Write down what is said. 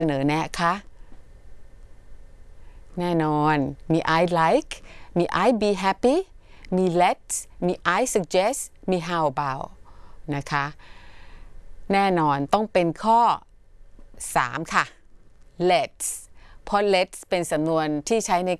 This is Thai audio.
เสนอแนะคะแน่นอนมี I like มี I be happy มี let's มี I suggest มี how about นะคะแน่นอนต้องเป็นข้อ3ค่ะ let's เพราะ let's เป็นสำนวนที่ใช้ใน